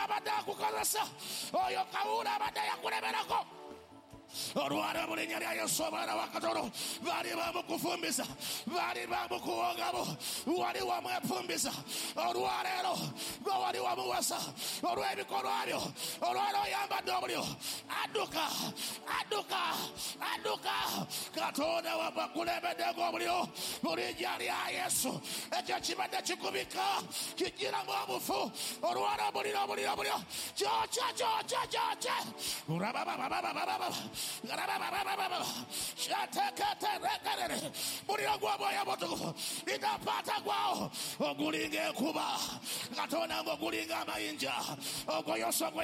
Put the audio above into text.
abadakukozesa oyo kawula abadde yakulemerako olwala mu linnya lya Yesu omwana wa Katonda bali bamukufumbisa bali bamukuwongabo wali wamwefumbisa olwaleero gwe wali wamuwasa olw'ebikolwa byo olwala oyambadde obulyo adduka Katonda wabakulembeddeko obulyo mu linnya lya Yesu ekyo kibadde kikubika kijjiramu obufu olwala obulyo kyokya muliro gw'omwoyo mutukufu bitapaata gwawo ogulinga enkuba Katonda ng'ogulinga amayinja ogoyosa